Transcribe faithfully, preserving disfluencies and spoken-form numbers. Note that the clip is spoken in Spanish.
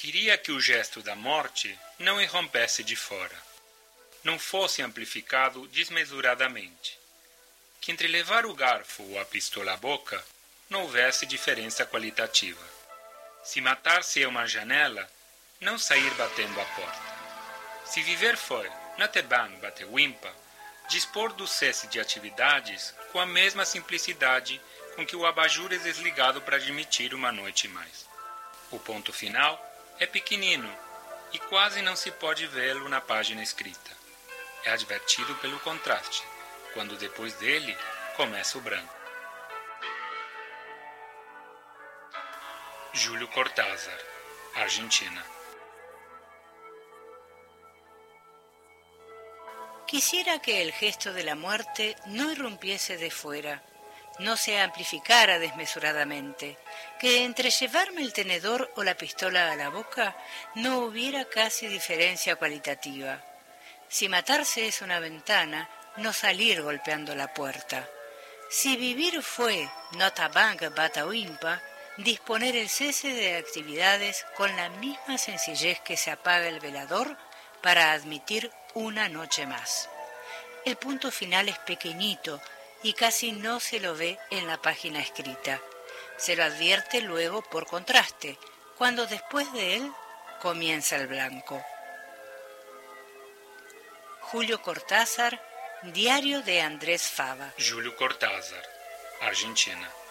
queria que o gesto da morte não irrompesse de fora, não fosse amplificado desmesuradamente, que entre levar o garfo ou a pistola à boca não houvesse diferença qualitativa. Se matar-se é uma janela, não sair batendo a porta. Se viver for, not bang but wimpa, dispor do cesse de atividades com a mesma simplicidade com que o abajur é desligado para admitir uma noite mais. O ponto final é pequenino e quase não se pode vê-lo na página escrita. É advertido pelo contraste, quando depois dele começa o branco. Júlio Cortázar, Argentina. Quisiera que el gesto de la muerte no irrumpiese de fuera, no se amplificara desmesuradamente, que entre llevarme el tenedor o la pistola a la boca no hubiera casi diferencia cualitativa. Si matarse es una ventana, no salir golpeando la puerta. Si vivir fue, not a bang but a wimpa, disponer el cese de actividades con la misma sencillez que se apaga el velador para admitir una noche más. El punto final es pequeñito y casi no se lo ve en la página escrita. Se lo advierte luego por contraste, cuando después de él comienza el blanco. Julio Cortázar, Diario de Andrés Fava. Júlio Cortázar, Argentina.